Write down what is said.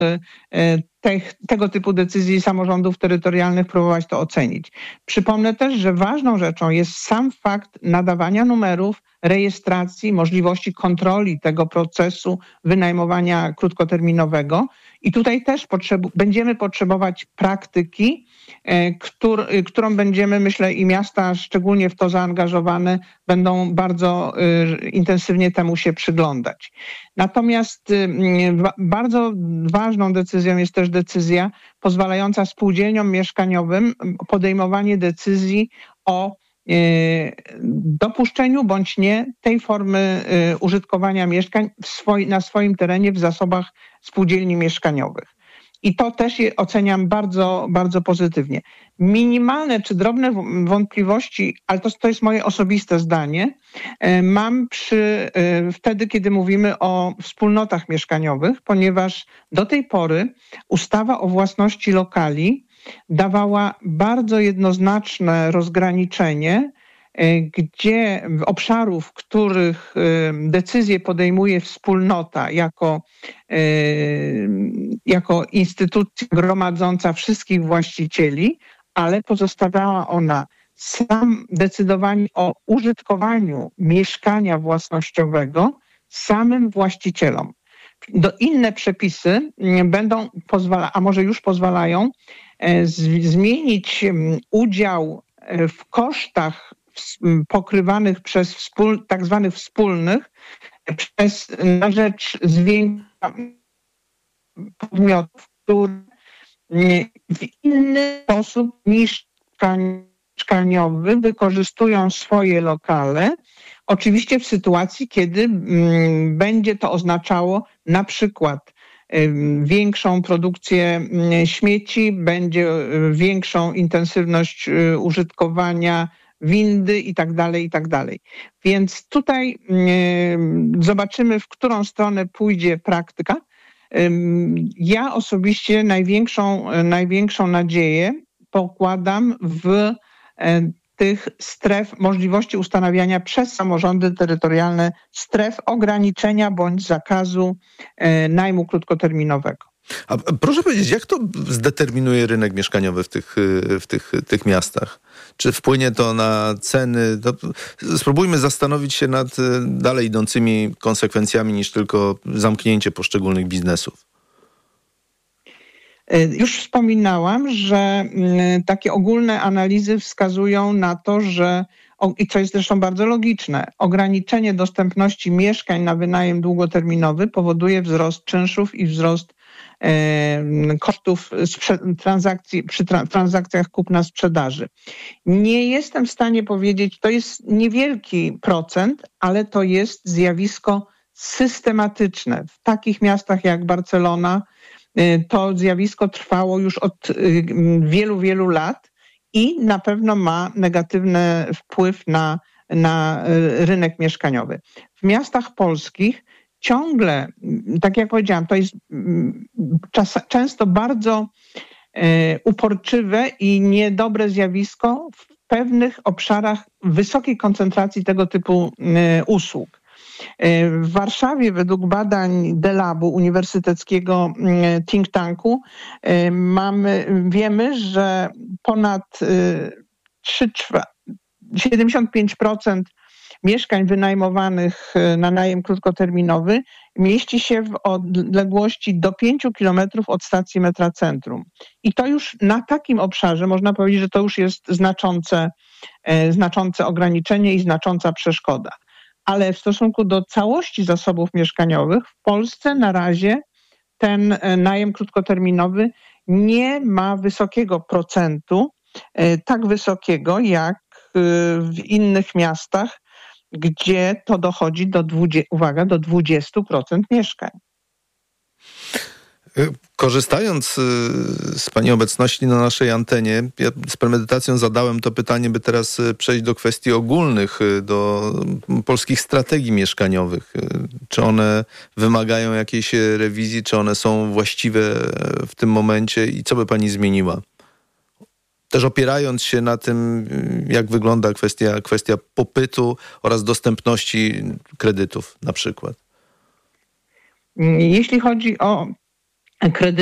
tego typu decyzji samorządów terytorialnych próbować to ocenić. Przypomnę też, że ważną rzeczą jest sam fakt nadawania numerów, rejestracji, możliwości kontroli tego procesu wynajmowania krótkoterminowego. I tutaj też będziemy potrzebować praktyki, którą będziemy, myślę, i miasta szczególnie w to zaangażowane będą bardzo intensywnie temu się przyglądać. Natomiast bardzo ważną decyzją jest też decyzja pozwalająca spółdzielniom mieszkaniowym podejmowanie decyzji o dopuszczeniu bądź nie tej formy użytkowania mieszkań na swoim terenie w zasobach spółdzielni mieszkaniowych. I to też oceniam bardzo, bardzo pozytywnie. Minimalne czy drobne wątpliwości, ale to jest moje osobiste zdanie, mam wtedy, kiedy mówimy o wspólnotach mieszkaniowych, ponieważ do tej pory ustawa o własności lokali dawała bardzo jednoznaczne rozgraniczenie, gdzie obszarów, w których decyzje podejmuje wspólnota jako instytucja gromadząca wszystkich właścicieli, ale pozostawiała ona sam decydowanie o użytkowaniu mieszkania własnościowego samym właścicielom. Inne przepisy będą a może już pozwalają zmienić udział w kosztach pokrywanych przez tak zwanych wspólnych na rzecz zwiększenia podmiotów, które w inny sposób niż mieszkaniowy wykorzystują swoje lokale. Oczywiście w sytuacji, kiedy będzie to oznaczało na przykład większą produkcję śmieci, będzie większą intensywność użytkowania windy i tak dalej. Więc tutaj zobaczymy, w którą stronę pójdzie praktyka. Ja osobiście największą nadzieję pokładam w tych stref, możliwości ustanawiania przez samorządy terytorialne stref ograniczenia bądź zakazu najmu krótkoterminowego. A proszę powiedzieć, jak to zdeterminuje rynek mieszkaniowy w tych miastach? Czy wpłynie to na ceny? Spróbujmy zastanowić się nad dalej idącymi konsekwencjami niż tylko zamknięcie poszczególnych biznesów. Już wspominałam, że takie ogólne analizy wskazują na to, że, i co jest zresztą bardzo logiczne, ograniczenie dostępności mieszkań na wynajem długoterminowy powoduje wzrost czynszów i wzrost kosztów przy transakcjach kupna-sprzedaży. Nie jestem w stanie powiedzieć, to jest niewielki procent, ale to jest zjawisko systematyczne. W takich miastach jak Barcelona to zjawisko trwało już od wielu, wielu lat i na pewno ma negatywny wpływ na rynek mieszkaniowy. W miastach polskich ciągle, tak jak powiedziałam, to jest często bardzo uporczywe i niedobre zjawisko w pewnych obszarach wysokiej koncentracji tego typu usług. W Warszawie według badań DELAB-u, uniwersyteckiego think tanku, wiemy, że ponad 75% mieszkań wynajmowanych na najem krótkoterminowy mieści się w odległości do 5 kilometrów od stacji metra Centrum. I to już na takim obszarze można powiedzieć, że to już jest znaczące ograniczenie i znacząca przeszkoda. Ale w stosunku do całości zasobów mieszkaniowych w Polsce na razie ten najem krótkoterminowy nie ma wysokiego procentu, tak wysokiego jak w innych miastach, gdzie to dochodzi do 20% mieszkań. Korzystając z Pani obecności na naszej antenie, ja z premedytacją zadałem to pytanie, by teraz przejść do kwestii ogólnych, do polskich strategii mieszkaniowych. Czy one wymagają jakiejś rewizji, czy one są właściwe w tym momencie i co by Pani zmieniła? Też opierając się na tym, jak wygląda kwestia popytu oraz dostępności kredytów na przykład. Jeśli chodzi o kredytów